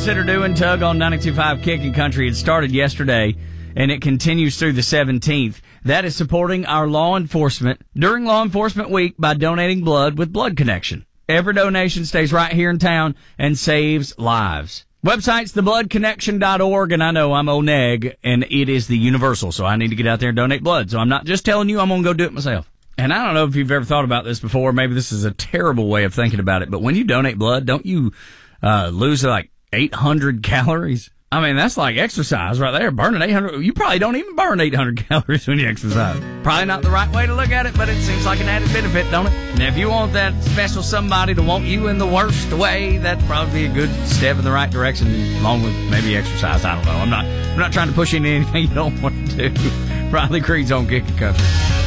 consider doing, Tug on 92.5 Kicking Country. It started yesterday, and it continues through the 17th. That is supporting our law enforcement during Law Enforcement Week by donating blood with Blood Connection. Every donation stays right here in town and saves lives. Website's thebloodconnection.org, and I know I'm Oneg, and it is the universal, so I need to get out there and donate blood. So I'm not just telling you, I'm going to go do it myself. And I don't know if you've ever thought about this before. Maybe this is a terrible way of thinking about it, but when you donate blood, don't you lose like 800 calories? I mean, that's like exercise right there. Burning 800. You probably don't even burn 800 calories when you exercise. Probably not the right way to look at it, but it seems like an added benefit, don't it? And if you want that special somebody to want you in the worst way, that'd probably be a good step in the right direction, along with maybe exercise. I don't know. I'm not trying to push you into anything you don't want to do. Riley Creed's on Kicking Country.